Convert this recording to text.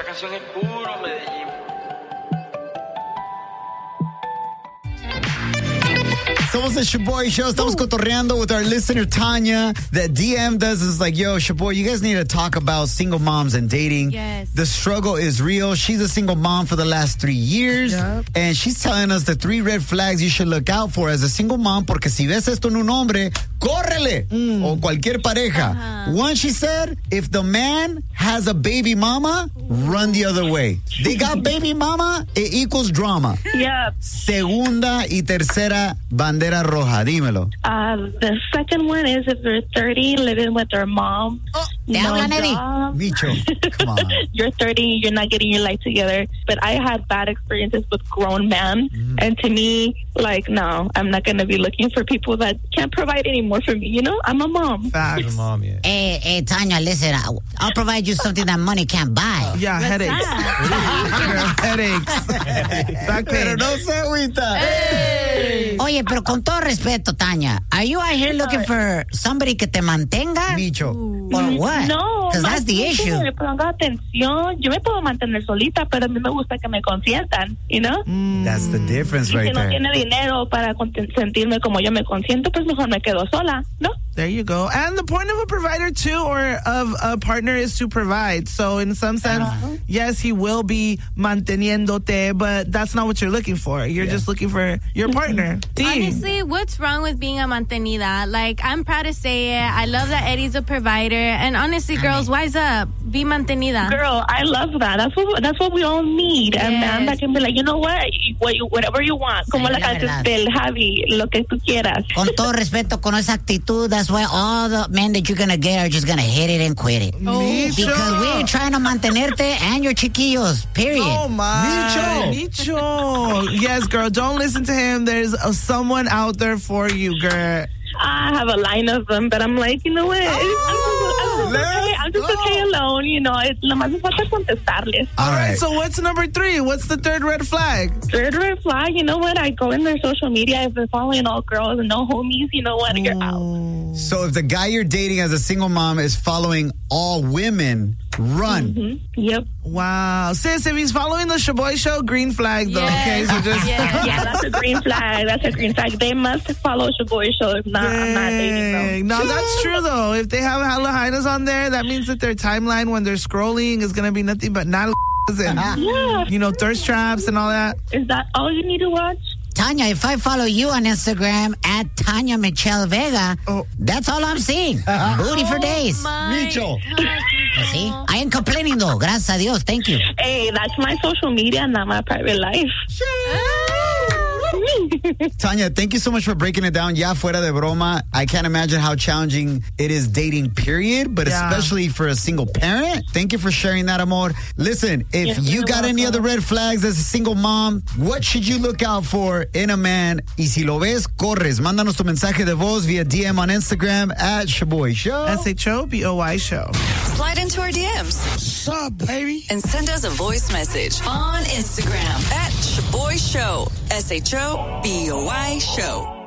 canción es puro Medellín. Somos the Shaboy Show. Estamos cotorreando with our listener, Tanya. That DM'd us is like, yo, Shaboy, you guys need to talk about single moms and dating. Yes. The struggle is real. She's a single mom for the last 3 years. Yep. And she's telling us the 3 red flags you should look out for as a single mom, porque si ves esto en un hombre, córrele. O cualquier pareja. One, she said, if the man has a baby mama, run the other way. They got baby mama, it equals drama. Yeah. Segunda y tercera bandera roja. Dímelo. The second one is if they're 30, living with their mom. Te hablan, Eddie. job. Micho, come on. You're 30, you're not getting your life together. But I had bad experiences with grown men. And to me, like, no, I'm not going to be looking for people that can't provide anymore for me. You know, I'm a mom. Facts. Mom, yeah. Hey, Tanya, listen, I'll provide you something that money can't buy. Yeah, headaches. Headaches. Back Pero pain. no se agüita. Oye, pero con todo respeto, Tanya, are you out here looking for somebody que te mantenga? Micho. Or what? No, Because that's the más que issue. me ponga atención. Yo me puedo mantener solita, pero a mí me gusta que me consientan, you know? That's the difference Y right si no there. tiene dinero para sentirme como yo me consiento, pues mejor me quedo sola, ¿no? There you go. And the point of a provider, too, or of a partner is to provide. So in some sense, yes, he will be manteniéndote, but that's not what you're looking for. You're just looking for your partner. Honestly, what's wrong with being a mantenida? Like, I'm proud to say it. I love that Eddie's a provider. And honestly, girls, wise up. Be mantenida. Girl, I love that. That's what we all need. A man that can be like, you know what? Whatever you want. Como Sí, la la canción verdad. del Javi, lo que tú quieras. Con todo respeto, con esa actitud, that's why all the men that you're going to get are just going to hit it and quit it. Because we ain't trying to mantenerte and your chiquillos, period. Oh, my. Micho. Yes, girl, don't listen to him. There's someone out there for you, girl. I have a line of them, but I'm like, you know what? I'm just okay alone, you know. Nomás me falta contestarles. All right. So what's number 3? What's the third red flag? Third red flag, you know what? I go in their social media. If they're following all girls and no homies, you know what? You're out. So if the guy you're dating as a single mom is following all women, run. Yep. Wow. Sis, if he's following the Shaboy Show, green flag, though. Okay, so just... Yeah, that's a green flag. That's a green flag. They must follow Shaboy Show. If not, I'm not dating them. No, that's true, though. If they have hella hyenas on there, that means that their timeline when they're scrolling is going to be nothing but not and, you know, thirst traps and all that. Is that all you need to watch? Tanya, if I follow you on Instagram at Tanya Michelle Vega, that's all I'm seeing. Booty for days. Micho. See? I ain't complaining, though. Gracias a Dios. Thank you. Hey, that's my social media, not my private life. Tanya, thank you so much for breaking it down. Ya fuera de broma, I can't imagine how challenging it is dating, period, but especially for a single parent. Thank you for sharing that, amor. Listen, if you got any other red flags as a single mom, what should you look out for in a man? Y si lo ves, corres. Mándanos tu mensaje de voz via DM on Instagram at Shaboy Show. SHOBOY Show. Slide into our DMs. What's up, baby? And send us a voice message on Instagram at Shaboy Show. SHOBOY Show.